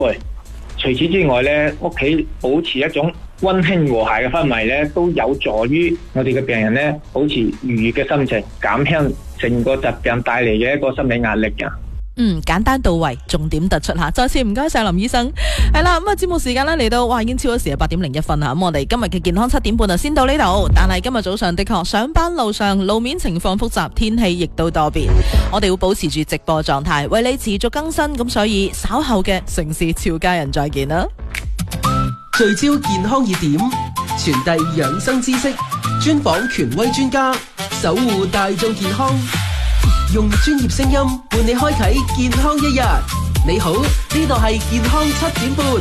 喂，除此之外咧，屋企保持一種溫馨和諧嘅氛圍咧，都有助於我哋嘅病人咧保持愉悅嘅心情，減輕成個疾病帶嚟嘅一個心理壓力嘅。 簡單到位，重點突出吓。再次唔該晒林醫生。係啦，咁啊節目時間呢嚟到，哇已經超咗時啊8:01吓。咁我哋今日嘅健康7點半就先到呢度。但係今日早上的確上班路上路面情況複雜，天氣亦都多變，我哋會保持住直播狀態，為你持續更新。咁所以稍後嘅城市俏家人再見啦。 聚焦健康熱點，傳遞養生知識，專訪權威專家，守護大眾健康。用專業聲音伴你開啟健康一日。你好，呢度係健康7點半。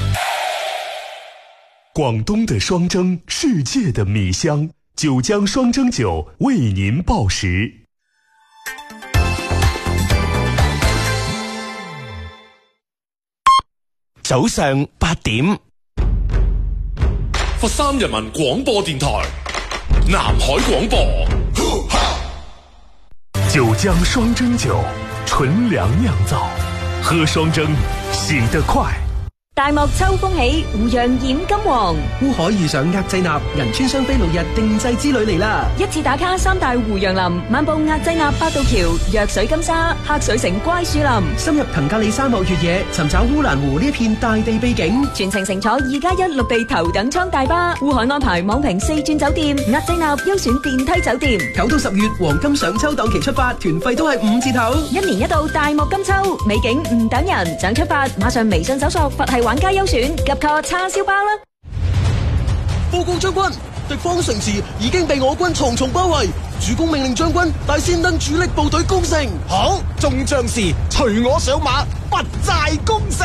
廣東的雙蒸，世界的米香，九江雙蒸酒為您報時。 早上8點， 佛山人民廣播電台南海廣播。 九江雙蒸酒，純糧釀造，喝雙蒸，醒得快。 大漠秋風起，湖洋染金黃。 烏海遇上額濟納，銀川雙飛6日定制之旅嚟啦！ 一次打卡3大湖洋林，漫步額濟納8道橋、藥水金沙、黑水城乖樹林， 深入騰格里沙漠越野，尋找烏蘭湖呢一片大地秘境。 全程乘坐2+1陸地頭等艙大巴，烏海安排網評4轉酒店，額濟納優選電梯酒店。 9到10月黃金上秋檔期出發，團費都係5折頭。 一年一度大漠金秋，美景唔等人，想出發馬上微信搜索佛系玩家優選，及個叉燒包啦！ 報告將軍，敵方城池已經被我軍重重包圍，主公命令將軍帶先登主力部隊攻城。 好，眾將士隨我上馬，不寨攻城。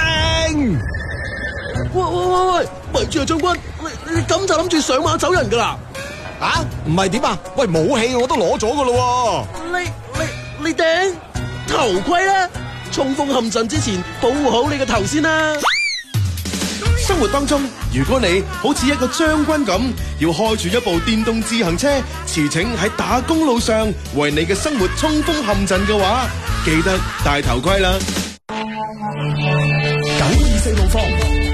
喂，咪住啊，將軍，你咁就諗住上馬走人噶啦？ 啊，唔係點啊？喂，武器我都攞咗噶咯。 你頂頭盔啦！衝鋒陷陣之前，保護好你個頭先啦。 生活當中，如果你好似一個將軍咁，要開住一部電動自行車，馳騁喺打工路上，為你嘅生活衝鋒陷陣嘅話，記得戴頭盔啦。924路況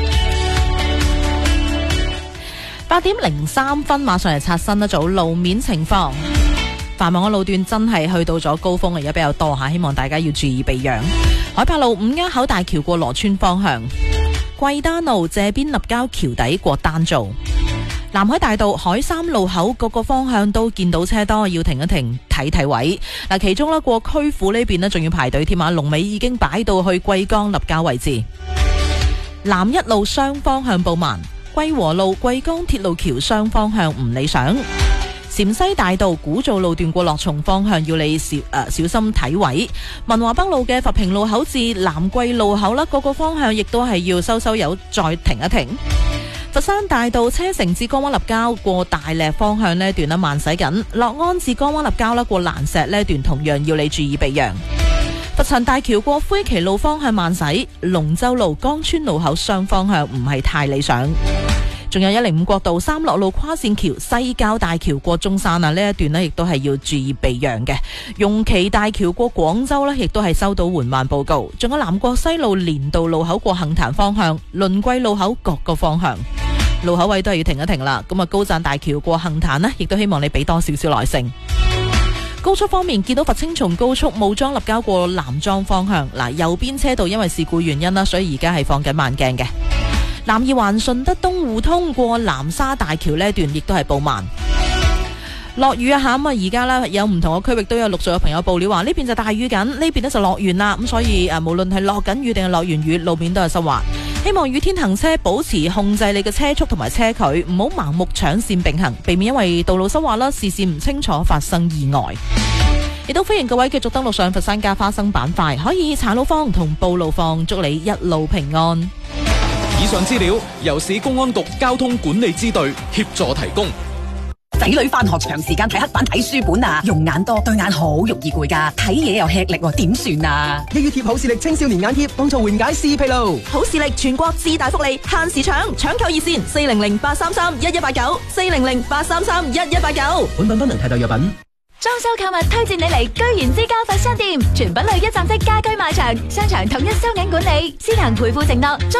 8:03，馬上嚟刷新一組路面情況。繁忙嘅路段真係去到咗高峰，而家比較多吓，希望大家要注意避讓。海柏路5丫口大橋過羅村方向，貴丹路謝邊立交橋底過丹造，南海大道海三路口各個方向都見到車多，要停一停睇位。嗱，其中過區府呢邊呢仲要排隊添啊，龍尾已經擺到去貴江立交位置。南一路雙方向報慢，貴和路貴江鐵路橋雙方向唔理想。陝西大道古造路段過樂松方向要你小心睇位。文華北路嘅佛平路口至南桂路口啦，各個方向亦都係要收油再停一停。佛山大道車城至江灣立交過大瀝方向呢段慢駛緊，樂安至江灣立交過蘭石呢段同樣要你注意避讓。佛陳大橋過灰旗路方向慢駛，龍洲路江村路口雙方向唔係太理想。仲有105國道三樂路跨線橋西滘大橋過中山呢一段呢亦都係要注意避讓嘅。容旗大橋過廣州呢亦都係收到緩慢報告。仲有南國西路連道路口過杏壇方向，輪桂路口各個方向路口位都係要停一停啦。咁高贊大橋過杏壇呢亦都希望你俾多少少耐性。高速方面，見到佛青松高速武莊立交過南莊方向，右邊車道因為事故原因啦，所以而家係放緊慢鏡嘅。南二環順德東互通過南沙大橋呢段亦都係報慢。落雨啊吓，而家呢有唔同嘅區域都有陸續有朋友報料話呢邊就大雨緊，呢邊呢就落完啦。咁所以無論係落緊雨定係落完雨，路面都係濕滑。希望雨天行車保持控制你嘅車速同埋車距，唔好盲目搶線並行，避免因為道路濕滑啦、視線唔清楚發生意外。亦都歡迎各位繼續登錄上佛山家花生板塊，可以查路況同報路況，祝你一路平安。 以上資料由市公安局交通管理支隊協助提供。 仔女返學長時間睇黑板睇書本啊，用眼多對眼好容易攰㗎，睇嘢又吃力喎，點算啊？ 一月貼好視力青少年眼貼，幫助緩解視疲勞。 好視力全國自大福利，限時搶購熱線400-833-1189，400-833-1189。 本品不能替代藥品。 裝修購物推薦你嚟居然之家佛山店，全品類一站式家居賣場，商場統一收銀管理，施行賠付承諾。